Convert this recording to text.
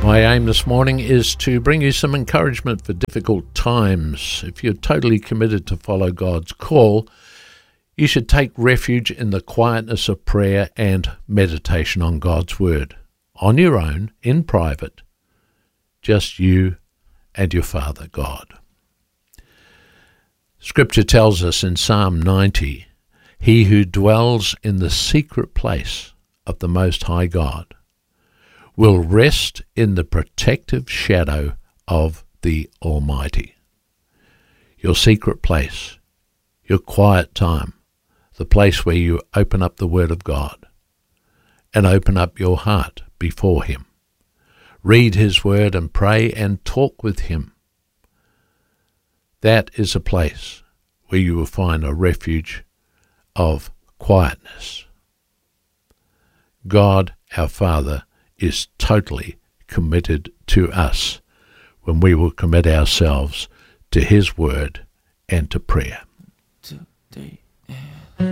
My aim this morning is to bring you some encouragement for difficult times. If you're totally committed to follow God's call, you should take refuge in the quietness of prayer and meditation on God's Word, on your own, in private, just you and your Father God. Scripture tells us in Psalm 90, "He who dwells in the secret place of the Most High God will rest in the protective shadow of the Almighty." Your secret place, your quiet time, the place where you open up the Word of God and open up your heart before Him. Read His Word and pray and talk with Him. That is a place where you will find a refuge of quietness. God, our Father, is totally committed to us when we will commit ourselves to His Word and to prayer. Today.